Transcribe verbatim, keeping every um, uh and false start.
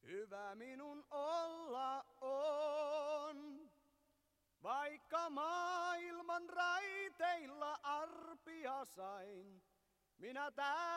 Hyvä minun olla on, vaikka maailman raiteilla arpia sain. Minä tää